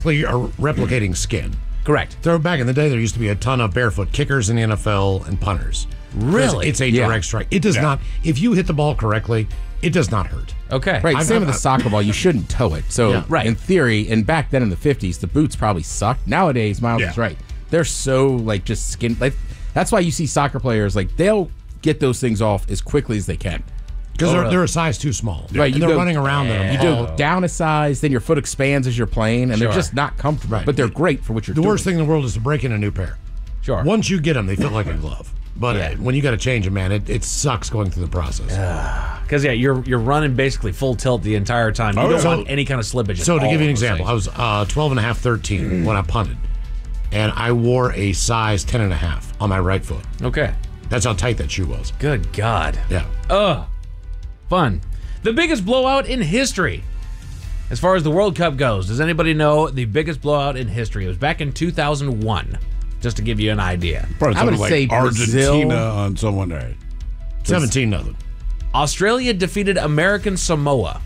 are replicating skin. Correct. So back in the day, there used to be a ton of barefoot kickers in the NFL and punters. Really? It's a direct strike. It does not, if you hit the ball correctly, it does not hurt. Okay. Right, same with the soccer ball. You shouldn't toe it. So, in theory, and back then in the 50s, the boots probably sucked. Nowadays, Miles is right. They're so, just skin. That's why you see soccer players, they'll get those things off as quickly as they can. Because they're a size too small. Right, and they're running around them. You go down a size, then your foot expands as you're playing, and they're just not comfortable. Right. But they're great for what you're doing. The worst thing in the world is to break in a new pair. Sure. Once you get them, they feel like a glove. But when you got to change them, man, it sucks going through the process. Because you're running basically full tilt the entire time. You don't want any kind of slippage. So to give you an example, I was 12 and a half, 13 when I punted, and I wore a size 10 and a half on my right foot. Okay. That's how tight that shoe was. Good God. Yeah. Ugh. Fun. The biggest blowout in history. As far as the World Cup goes, does anybody know the biggest blowout in history? It was back in 2001, just to give you an idea. Probably I would something say Argentina Brazil. on someone there. 17-0. Australia defeated American Samoa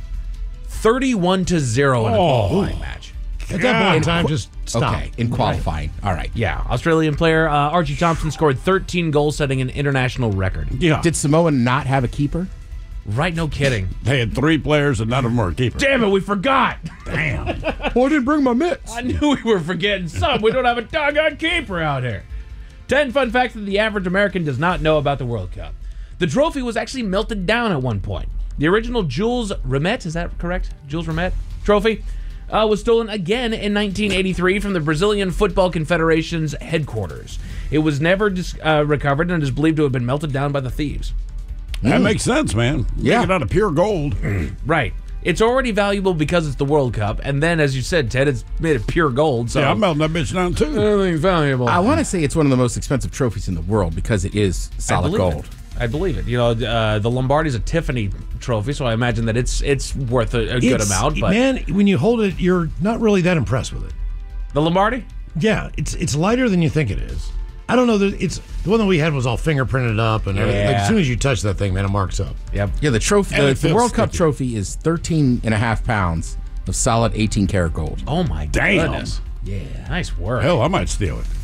31-0 in a qualifying match. At that point in time, just stop. Okay, in qualifying. All right. Yeah, Australian player Archie Thompson scored 13 goals, setting an international record. Yeah. Did Samoa not have a keeper? Right, no kidding. They had 3 players and none of them were keepers. Damn it, we forgot. Damn. Well, I didn't bring my mitts. I knew we were forgetting some. We don't have a doggone keeper out here. 10 fun facts that the average American does not know about the World Cup. The trophy was actually melted down at one point. The original Jules Rimet, is that correct? Jules Rimet trophy was stolen again in 1983 from the Brazilian Football Confederation's headquarters. It was never recovered and is believed to have been melted down by the thieves. That makes sense, man. Yeah. Make it out of pure gold. Right. It's already valuable because it's the World Cup, and then, as you said, Ted, it's made of pure gold. So Yeah, I'm melting that bitch down, too. everything's valuable. I want to say it's one of the most expensive trophies in the world because it is solid gold. I believe it. You know, the Lombardi's a Tiffany trophy, so I imagine that it's worth a good amount. But man, when you hold it, you're not really that impressed with it. the Lombardi? Yeah, it's lighter than you think it is. I don't know. It's the one that we had was all fingerprinted up and everything. Like, as soon as you touch that thing, man, it marks up. Yep. Yeah, the trophy, And it the feels World Cup sticky. trophy is 13.5 pounds of solid 18 karat gold. Oh my Damn. goodness. Yeah. Nice work. Hell, I might steal it.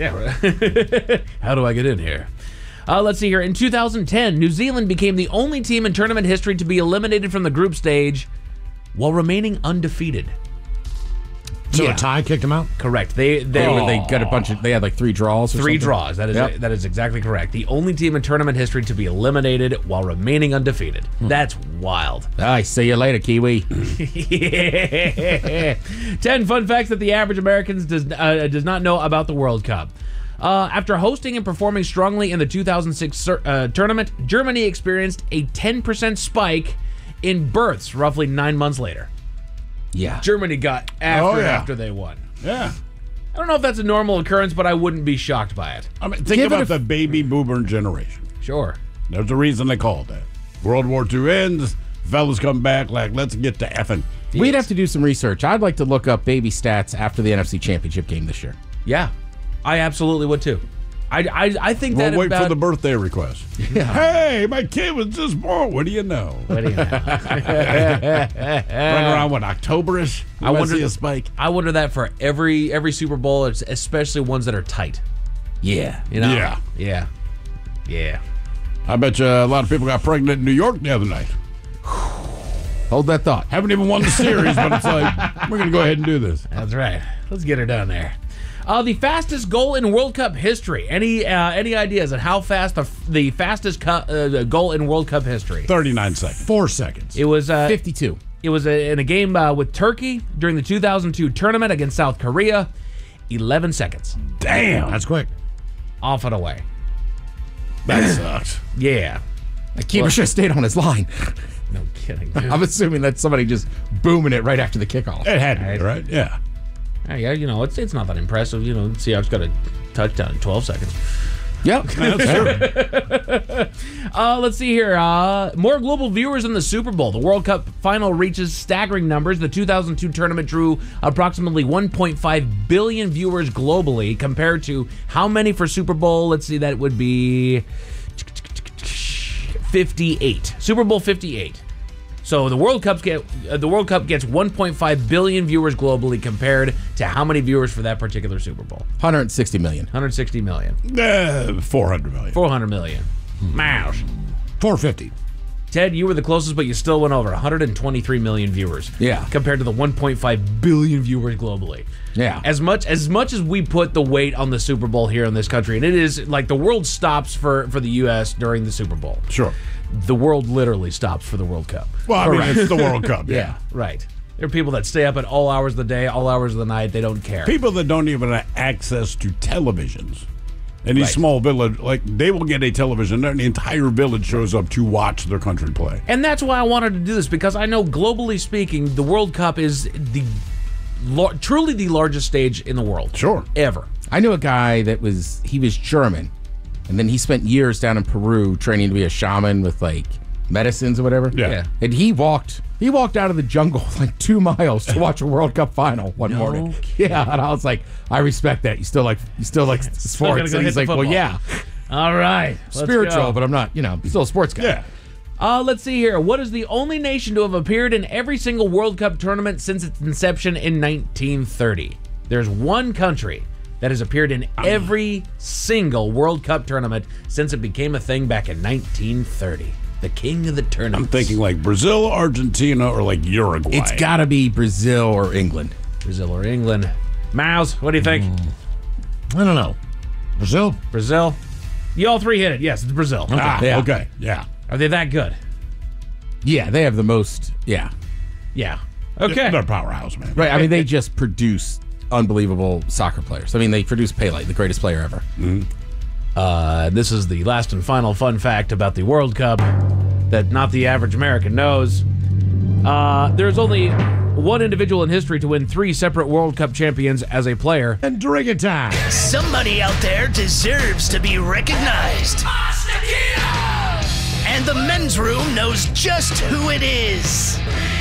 Yeah. How do I get in here? Let's see here. In 2010, New Zealand became the only team in tournament history to be eliminated from the group stage while remaining undefeated. So a tie kicked them out? Correct. They got a bunch of. They had like 3 draws. Or 3 something? draws. That is exactly correct. The only team in tournament history to be eliminated while remaining undefeated. That's wild. I see you later, Kiwi. 10 fun facts that the average American does not know about the World Cup. After hosting and performing strongly in the 2006 tournament, Germany experienced a 10% spike in births roughly 9 months later. Yeah. Germany got after it yeah. after they won. Yeah. I don't know if that's a normal occurrence, but I wouldn't be shocked by it. I mean, think Give it about the baby boomer generation. Sure. There's a reason they call it that. World War II ends, fellas come back like, let's get to effing. We'd have to do some research. I'd like to look up baby stats after the NFC Championship game this year. Yeah, I absolutely would too. I think We'll that wait about, for the birthday request. Hey, my kid was just born. What do you know? What do you know? Run around what, October-ish? I wonder see a spike. I wonder that for every Super Bowl, especially ones that are tight. Yeah. You know? Yeah. Yeah. I bet you a lot of people got pregnant in New York the other night. Hold that thought. Haven't even won the series, but it's like, we're going to go ahead and do this. That's right. Let's get her down there. The fastest goal in World Cup history. Any ideas on how fast the fastest goal in World Cup history? 39 seconds. 4 seconds. It was 52. It was in a game with Turkey during the 2002 tournament against South Korea. 11 seconds. Damn. That's quick. Off and away. That sucks. Yeah. The keeper should have stayed on his line. No kidding. Dude. I'm assuming that's somebody just booming it right after the kickoff. It had to be, right? Yeah. Yeah, you know, it's not that impressive. You know, Seahawks got a touchdown in 12 seconds. Yep. That's true. Let's see here. More global viewers than the Super Bowl. The World Cup final reaches staggering numbers. The 2002 tournament drew approximately 1.5 billion viewers globally, compared to how many for Super Bowl? Let's see, that would be 58. Super Bowl 58. So the World Cup gets 1.5 billion viewers globally compared to how many viewers for that particular Super Bowl? 160 million. 160 million. 400 million. 400 million. Mouse. 450. Ted, you were the closest, but you still went over 123 million viewers. Yeah. Compared to the 1.5 billion viewers globally. Yeah. As much as we put the weight on the Super Bowl here in this country, and it is like the world stops for the U.S. during the Super Bowl. Sure. The world literally stops for the World Cup. Well, I mean, it's the World Cup. Yeah, right. There are people that stay up at all hours of the day, all hours of the night. They don't care. People that don't even have access to televisions. In these small village, like, they will get a television, and the entire village shows up to watch their country play. And that's why I wanted to do this, because I know, globally speaking, the World Cup is truly the largest stage in the world. Sure. Ever. I knew a guy that was German, and then he spent years down in Peru training to be a shaman with, like, medicines or whatever. Yeah. And he walked out of the jungle like 2 miles to watch a World Cup final one morning. Yeah, and I was like, I respect that. You still like sports. Go and he's like, well, yeah. All right. Spiritual, but I'm not, still a sports guy. Yeah. Let's see here. What is the only nation to have appeared in every single World Cup tournament since its inception in 1930? There's one country that has appeared in every single World Cup tournament since it became a thing back in 1930. The king of the tournament. I'm thinking like Brazil, Argentina, or like Uruguay. It's got to be Brazil or England. Brazil or England. Mouse, what do you think? I don't know. Brazil? Brazil? You all three hit it. Yes, it's Brazil. Okay. Yeah. Okay. Yeah. Are they that good? Yeah, they have the most. Yeah. Yeah. Okay. They're a powerhouse, man. Right. I mean, they just produce unbelievable soccer players. I mean, they produce Pele, the greatest player ever. This is the last and final fun fact about the World Cup that not the average American knows. There's only one individual in history to win 3 separate World Cup champions as a player. And drinking time. Somebody out there deserves to be recognized. And the men's room knows just who it is.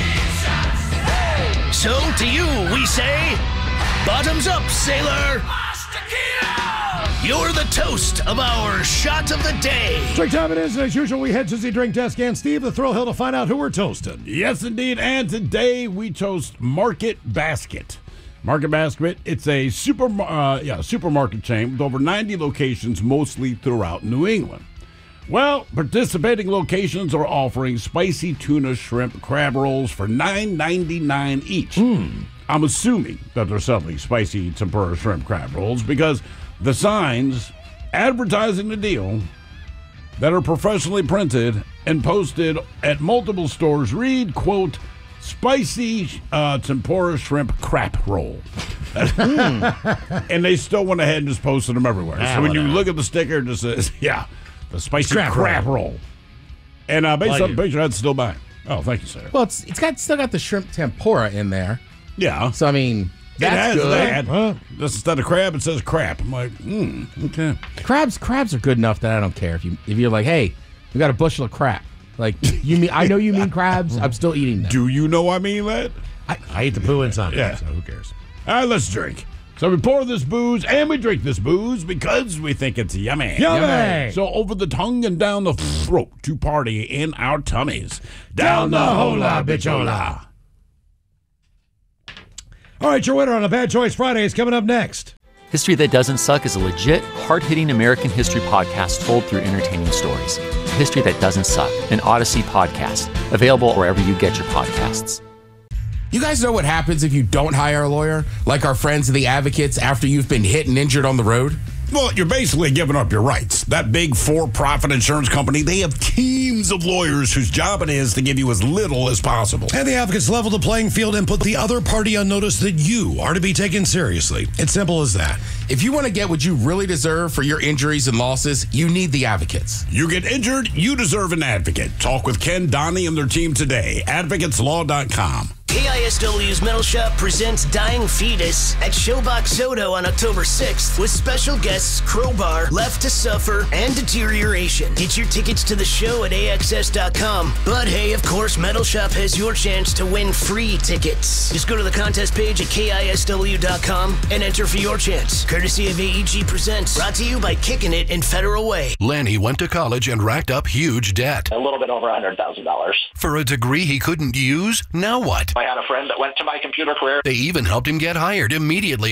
So to you, we say, bottoms up, sailor. You're the toast of our shot of the day. Drink time it is, and as usual, we head to the drink desk and Steve, the Thrill Hill, to find out who we're toasting. Yes, indeed. And today we toast Market Basket. Market Basket, it's a supermarket chain with over 90 locations, mostly throughout New England. Well, participating locations are offering spicy tuna, shrimp, crab rolls for $9.99 each. I'm assuming that they're selling spicy tempura shrimp crab rolls because the signs advertising the deal that are professionally printed and posted at multiple stores read, quote, spicy tempura shrimp crap roll. And they still went ahead and just posted them everywhere. So when you look at the sticker, it just says, the spicy crap roll. And based on the picture, I'd still buy it. Oh, thank you, sir. Well, it's still got the shrimp tempura in there. Yeah. So, I mean, that's good. That. Huh? Just instead of crab, it says crap. I'm like, okay. Crabs are good enough that I don't care if you're like, hey, we got a bushel of crap. Like, I know you mean crabs. I'm still eating them. Do you know I mean that? I eat the poo inside. Yeah. So who cares? All right, let's drink. So we pour this booze and we drink this booze because we think it's yummy. Yummy. So over the tongue and down the throat to party in our tummies. Down the hola, bichola. All right, your winner on a Bad Choice Friday is coming up next. History That Doesn't Suck is a legit, hard-hitting American history podcast told through entertaining stories. History That Doesn't Suck, an Odyssey podcast, available wherever you get your podcasts. You guys know what happens if you don't hire a lawyer, like our friends at the Advocates, after you've been hit and injured on the road? Well, you're basically giving up your rights. That big for-profit insurance company, they have teams of lawyers whose job it is to give you as little as possible. And the Advocates level the playing field and put the other party on notice that you are to be taken seriously. It's simple as that. If you want to get what you really deserve for your injuries and losses, you need the Advocates. You get injured, you deserve an advocate. Talk with Ken, Donnie, and their team today. AdvocatesLaw.com. KISW's Metal Shop presents Dying Fetus at Showbox Soto on October 6th with special guests Crowbar, Left to Suffer, and Deterioration. Get your tickets to the show at AXS.com. But hey, of course, Metal Shop has your chance to win free tickets. Just go to the contest page at KISW.com and enter for your chance. Courtesy of AEG Presents. Brought to you by Kicking It in Federal Way. Lanny went to college and racked up huge debt. A little bit over $100,000. For a degree he couldn't use? Now what? I had a friend that went to my computer career. They even helped him get hired immediately